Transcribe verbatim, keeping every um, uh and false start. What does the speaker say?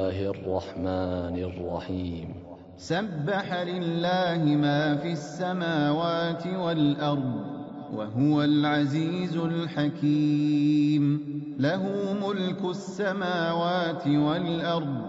الله الرحمن الرحيم سبح لله ما في السماوات والأرض وهو العزيز الحكيم له ملك السماوات والأرض